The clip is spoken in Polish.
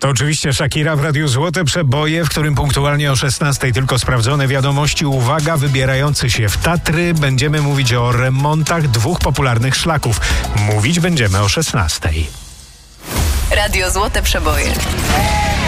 To oczywiście Shakira w Radiu Złote Przeboje, w którym punktualnie o 16:00 tylko sprawdzone wiadomości. Uwaga, wybierający się w Tatry. Będziemy mówić o remontach 2 popularnych szlaków. Mówić będziemy o 16:00. Radio Złote Przeboje.